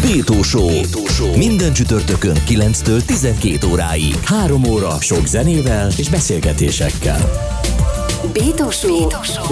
Bétó Show. Minden csütörtökön 9-től 12 óráig. 3 óra sok zenével és beszélgetésekkel. Bétó Show.